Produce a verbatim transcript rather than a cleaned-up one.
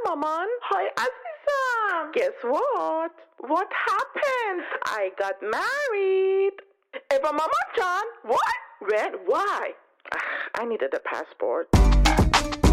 Maman. Hi, Aziza. Guess what? What happened? I got married. Eva Mama John. What? When? Why? I needed a passport.